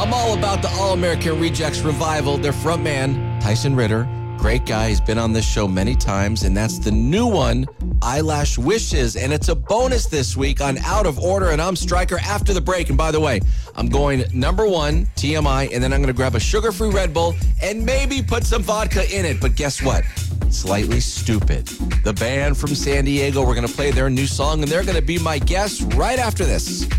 I'm all about the All-American Rejects revival. Their frontman, Tyson Ritter, great guy. He's been on this show many times, and that's the new one, Eyelash Wishes. And it's a bonus this week on Out of Order, and I'm Stryker after the break. And by the way, I'm going number one, TMI, and then I'm going to grab a sugar-free Red Bull and maybe put some vodka in it. But guess what? Slightly Stupid. The band from San Diego, we're going to play their new song, and they're going to be my guests right after this.